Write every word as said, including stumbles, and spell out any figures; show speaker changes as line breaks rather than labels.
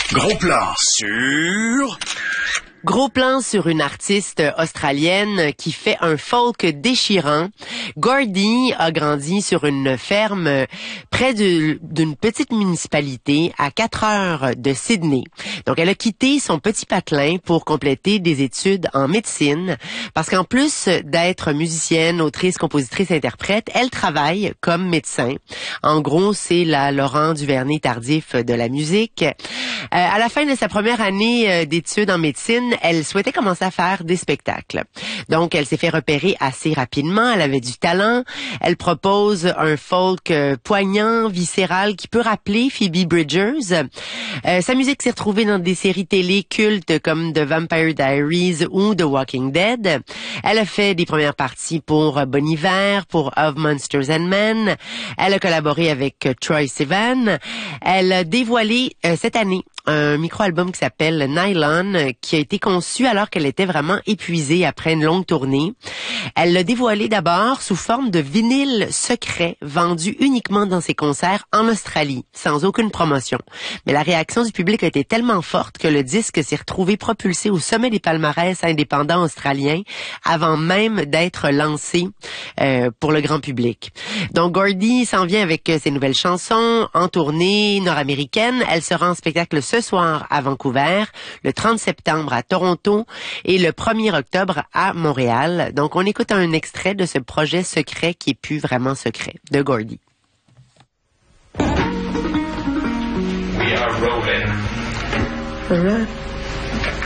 Gros plan sur...
Gros plan sur une artiste australienne qui fait un folk déchirant. Gordy a grandi sur une ferme près de, d'une petite municipalité à quatre heures de Sydney. Donc, elle a quitté son petit patelin pour compléter des études en médecine parce qu'en plus d'être musicienne, autrice, compositrice, interprète, elle travaille comme médecin. En gros, c'est la Laurent Duvernay tardif de la musique. Euh, à la fin de sa première année d'études en médecine, elle souhaitait commencer à faire des spectacles. Donc, elle s'est fait repérer assez rapidement. Elle avait du talent. Elle propose un folk poignant, viscéral, qui peut rappeler Phoebe Bridgers. Euh, sa musique s'est retrouvée dans des séries télé cultes comme The Vampire Diaries ou The Walking Dead. Elle a fait des premières parties pour Bon Iver, pour Of Monsters and Men. Elle a collaboré avec Troye Sivan. Elle a dévoilé euh, cette année un micro-album qui s'appelle Nylon, qui a été conçu alors qu'elle était vraiment épuisée après une longue tournée. Elle l'a dévoilé d'abord sous forme de vinyle secret vendu uniquement dans ses concerts en Australie, sans aucune promotion. Mais la réaction du public a été tellement forte que le disque s'est retrouvé propulsé au sommet des palmarès indépendants australiens avant même d'être lancé euh, pour le grand public. Donc Gordy s'en vient avec ses nouvelles chansons en tournée nord-américaine. Elle sera en spectacle ce soir à Vancouver, le trente septembre à Toronto et le premier octobre à Montréal. Donc, on écoute un extrait de ce projet secret qui est plus vraiment secret, de Gordy.
We are rolling.
Uh-huh.